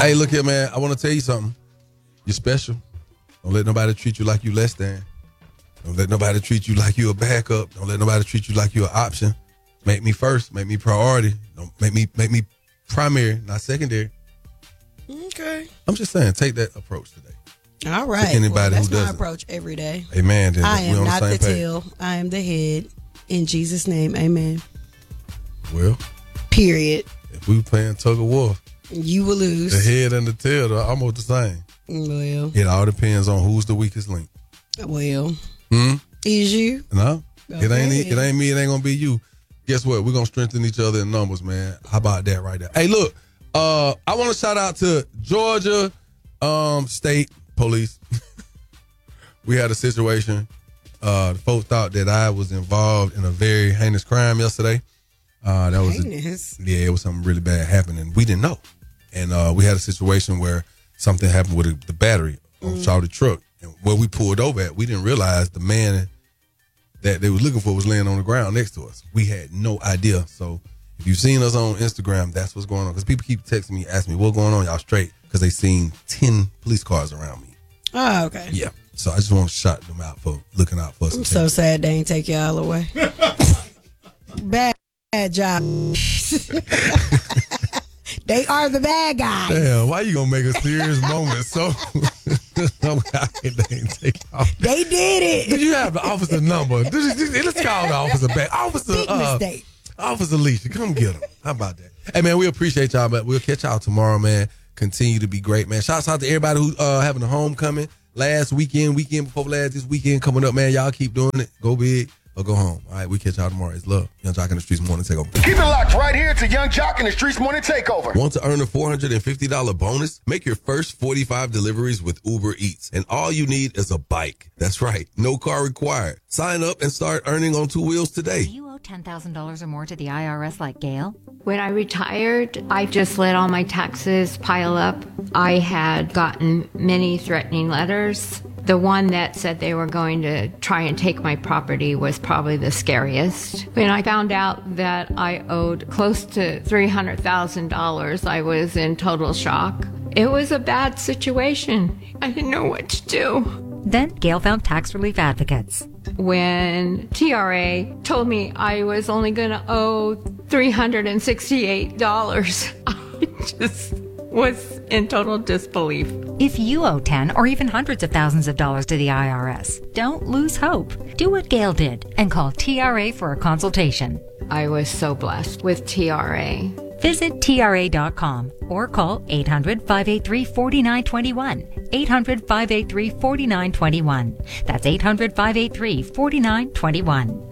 Hey, look here, man. I want to tell you something. You're special. Don't let nobody treat you like you less than. Don't let nobody treat you like you a backup. Don't let nobody treat you like you an option. Make me first. Make me priority. Don't make me primary, not secondary. Okay. I'm just saying, take that approach today. All right. To anybody that's who doesn't. my approach every day. Amen. Then I we am on not the the same tail. I am the head. In Jesus' name, amen. Well, period. If we playing tug of war, you will lose. The head and the tail are almost the same. Well, it all depends on who's the weakest link. Well, is you? No, okay. It ain't me. It ain't gonna be you. Guess what? We're gonna strengthen each other in numbers, man. How about that right there? Hey, look, I want to shout out to Georgia State Police. We had a situation. The folks thought that I was involved in a very heinous crime yesterday. That was heinous. It was something really bad happening. We didn't know, and we had a situation where something happened with the battery on Shawty truck, and where we pulled over at, we didn't realize the man that they were looking for was laying on the ground next to us. We had no idea. So if you've seen us on Instagram, that's what's going on. Because people keep texting me, asking me, what's going on? Y'all straight? Because they seen 10 police cars around me. Oh, okay. Yeah. So I just want to shout them out for looking out for us. I'm so sad they ain't take y'all away. Bad job. They are the bad guys. Damn, why you gonna make a serious moment so They did it. Did you have the officer number? Let's call the officer back. Officer Alicia, come get him. How about that? Hey man, we appreciate y'all, but we'll catch y'all tomorrow, man. Continue to be great, man. Shouts out to everybody who having a homecoming last weekend before last, this weekend coming up, man. Y'all keep doing it. Go big or go home. All right, we catch y'all tomorrow. It's love. Young Jock in the Streets Morning Takeover. Keep it locked right here to Young Jock in the Streets Morning Takeover. Want to earn a $450 bonus? Make your first 45 deliveries with Uber Eats, and all you need is a bike. That's right. No car required. Sign up and start earning on 2 wheels today. Do you owe $10,000 or more to the IRS like Gail? When I retired, I just let all my taxes pile up. I had gotten many threatening letters. The one that said they were going to try and take my property was probably the scariest. When I found out that I owed close to $300,000, I was in total shock. It was a bad situation. I didn't know what to do. Then Gail found Tax Relief Advocates. When TRA told me I was only going to owe $368, I just was in total disbelief. If you owe 10 or even hundreds of thousands of dollars to the IRS, don't lose hope. Do what Gail did and call TRA for a consultation. I was so blessed with TRA. Visit TRA.com or call 800-583-4921. 800-583-4921. That's 800-583-4921.